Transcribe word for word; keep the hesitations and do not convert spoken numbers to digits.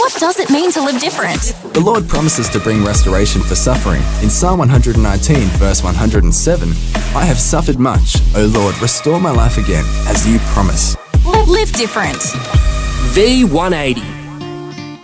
What does it mean to live different? The Lord promises to bring restoration for suffering. In Psalm one hundred nineteen, verse one hundred seven, I have suffered much. O Lord, restore my life again, as you promise. Live different. V one eighty.